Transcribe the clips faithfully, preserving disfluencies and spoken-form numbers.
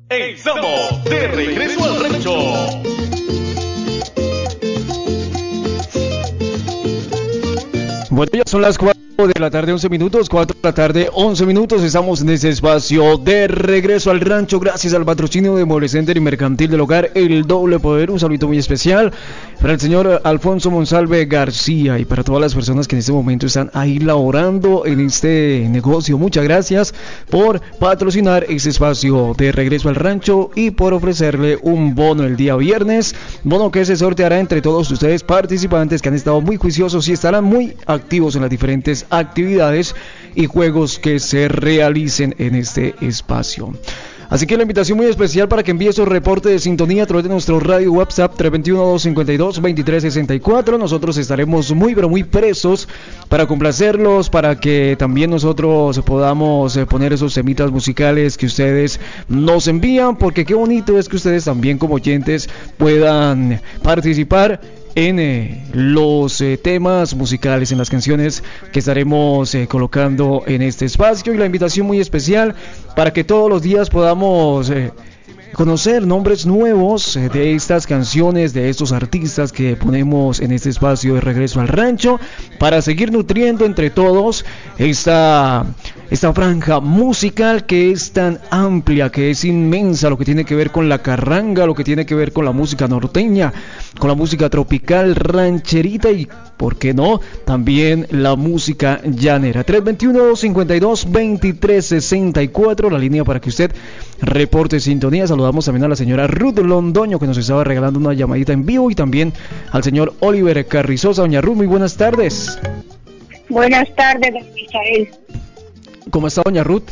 Estamos de regreso al rancho. Bueno, ya son las cuatro de la tarde, once minutos, cuatro de la tarde, once minutos, estamos en este espacio de regreso al rancho, gracias al patrocinio de Mole Center y Mercantil del Hogar, el doble poder. Un saludo muy especial para el señor Alfonso Monsalve García y para todas las personas que en este momento están ahí laborando en este negocio. Muchas gracias por patrocinar este espacio de regreso al rancho y por ofrecerle un bono el día viernes, bono que se sorteará entre todos ustedes participantes que han estado muy juiciosos y estarán muy activos en las diferentes actividades y juegos que se realicen en este espacio. Así que la invitación muy especial para que envíe su reporte de sintonía a través de nuestro radio WhatsApp tres dos uno, dos cinco dos, dos tres seis cuatro. Nosotros estaremos muy pero muy presos para complacerlos, para que también nosotros podamos poner esos temitas musicales que ustedes nos envían, porque qué bonito es que ustedes también como oyentes puedan participar en eh, los eh, temas musicales, en las canciones que estaremos eh, colocando en este espacio. Y la invitación muy especial para que todos los días podamos eh, conocer nombres nuevos eh, de estas canciones, de estos artistas que ponemos en este espacio de regreso al rancho, para seguir nutriendo entre todos esta, esta franja musical que es tan amplia, que es inmensa, lo que tiene que ver con la carranga, lo que tiene que ver con la música norteña, con la música tropical, rancherita y, ¿por qué no?, también la música llanera. tres dos uno, dos cinco dos, dos tres seis cuatro, la línea para que usted reporte sintonía. Saludamos también a la señora Ruth Londoño, que nos estaba regalando una llamadita en vivo, y también al señor Oliver Carrizosa. Doña Ruth, muy buenas tardes. Buenas tardes, don Misael. ¿Cómo está, doña Ruth?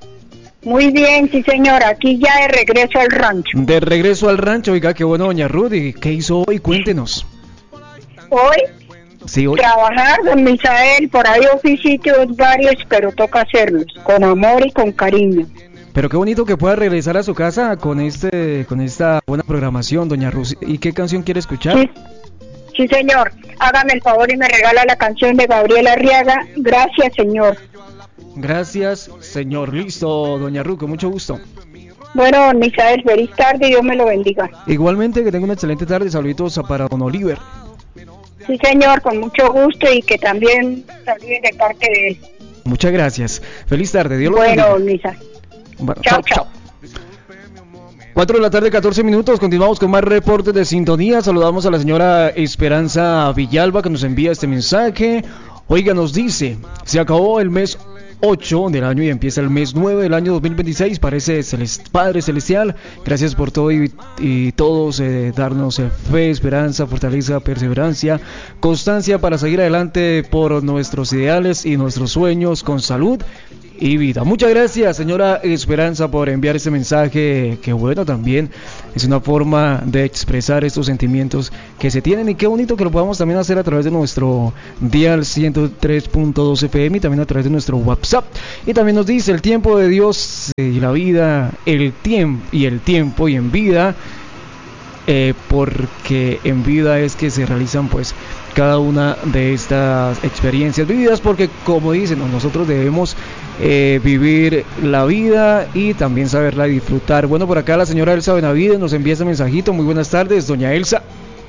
Muy bien, sí señor, aquí ya de regreso al rancho. De regreso al rancho, oiga, qué bueno, doña Ruth. ¿Y qué hizo hoy? Cuéntenos. Hoy, sí, hoy. Trabajar, don Misael, por ahí oficios varios, pero toca hacerlos, con amor y con cariño. Pero qué bonito que pueda regresar a su casa con este, con esta buena programación, doña Ruth. ¿Y qué canción quiere escuchar? Sí, sí señor, hágame el favor y me regala la canción de Gabriela Arriaga, Gracias Señor. Gracias, señor. Listo, doña Ruth, con mucho gusto. Bueno, don Misael, feliz tarde y Dios me lo bendiga. Igualmente, que tenga una excelente tarde. Saluditos para don Oliver. Sí, señor, con mucho gusto y que también saluden de parte de él. Muchas gracias. Feliz tarde. Dios lo bendiga. bendiga. Bueno, don Misael. Bueno, chao, chao, chao. cuatro de la tarde, catorce minutos. Continuamos con más reportes de sintonía. Saludamos a la señora Esperanza Villalba, que nos envía este mensaje. Oiga, nos dice, se acabó el mes ocho del año y empieza el mes nueve del año dos mil veintiséis. Parece celest- Padre Celestial, gracias por todo y, y todos eh, darnos eh, fe, esperanza, fortaleza, perseverancia, constancia para seguir adelante por nuestros ideales y nuestros sueños con salud y vida. Muchas gracias, señora Esperanza, por enviar este mensaje, que bueno, también es una forma de expresar estos sentimientos que se tienen, y qué bonito que lo podamos también hacer a través de nuestro dial ciento tres punto dos F M y también a través de nuestro WhatsApp. Y también nos dice: el tiempo de Dios y la vida, el tiempo y el tiempo y en vida, eh, porque en vida es que se realizan pues cada una de estas experiencias vividas, porque como dicen, nosotros debemos eh, vivir la vida y también saberla disfrutar. Bueno, por acá la señora Elsa Benavides nos envía este mensajito. Muy buenas tardes, doña Elsa.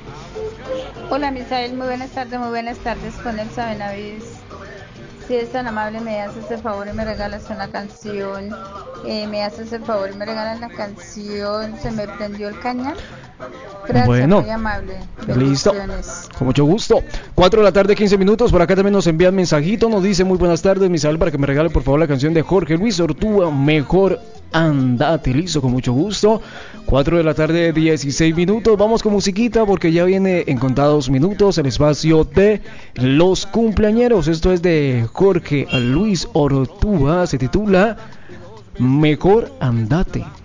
Hola, Misael, muy buenas tardes, muy buenas tardes con Elsa Benavides. Si es tan amable, me haces el favor y me regalas una canción, eh, me haces el favor y me regalas la canción Se me prendió el cañal. Gracias, bueno, muy amable. Listo, con mucho gusto. cuatro de la tarde, quince minutos. Por acá también nos envían mensajito. Nos dice: muy buenas tardes, Misael, para que me regale por favor la canción de Jorge Luis Ortúa, Mejor Andate. Listo, con mucho gusto. cuatro de la tarde, dieciséis minutos. Vamos con musiquita porque ya viene en contados minutos el espacio de los cumpleañeros. Esto es de Jorge Luis Ortúa, se titula Mejor Andate.